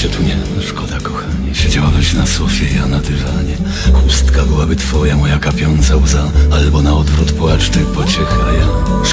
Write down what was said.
cię tu nie, szkoda kochanie. Siedziałabyś na sofie, ja na dywanie. Chustka byłaby twoja, moja kapiąca łza. Albo na odwrót płacz, ty pociecha ja.